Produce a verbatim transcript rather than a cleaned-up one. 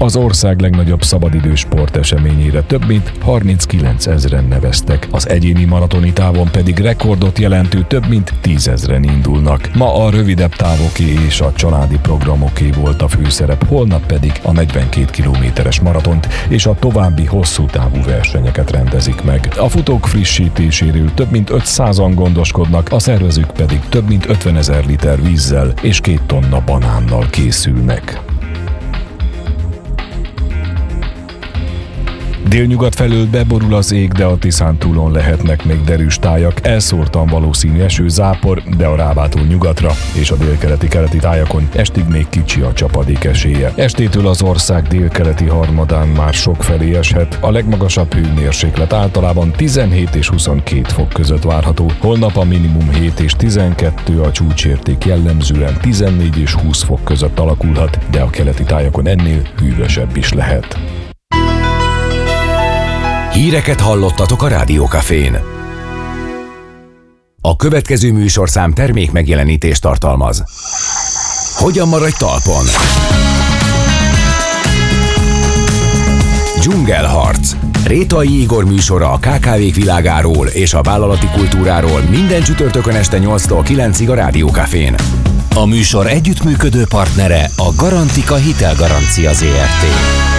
Az ország legnagyobb szabadidős sporteseményére több mint harminckilencezren neveztek. Az egyéni maratoni távon pedig rekordot jelentő több mint tízezren indulnak. Ma a rövidebb távoké és a családi programoké volt a főszerep, holnap pedig a negyvenkét kilométeres maratont és a további hosszú távú versenyeket rendezik meg. A futók frissítéséről több mint ötszázan gondoskodnak, a szervezők pedig több mint ötvenezer liter vízzel és két tonna banánnal készülnek. Délnyugat felől beborul az ég, de a Tiszántúlon lehetnek még derűs tájak, elszórtan valószínű esőzápor, de a Rábától nyugatra és a délkeleti-keleti tájakon estig még kicsi a csapadék esélye. Estétől az ország délkeleti harmadán már sokfelé eshet, a legmagasabb hőmérséklet általában tizenhét és huszonkét fok között várható. Holnap a minimum hét és tizenkettő, a csúcsérték jellemzően tizennégy és húsz fok között alakulhat, de a keleti tájakon ennél hűvösebb is lehet. Híreket hallottatok a Rádiókafén. A következő műsorszám termék megjelenítést tartalmaz. Hogyan maradj talpon? Dzsungelharc. Rétai Igor műsora a ká ká vék világáról és a vállalati kultúráról minden csütörtökön este nyolctól kilencig a Rádiókafén. A műsor együttműködő partnere a Garantika hitelgarancia zé er té.